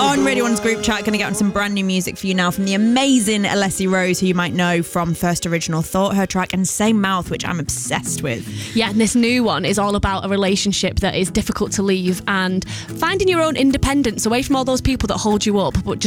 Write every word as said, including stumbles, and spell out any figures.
on Radio One's group chat. Going to get on some brand new music for you now from the amazing Alessi Rose, who you might know from First Original Thought, her track, and Same Mouth, which I'm obsessed with. Yeah, and this new one is all about a relationship that is difficult to leave and finding your own independence away from all those people that hold you up, but just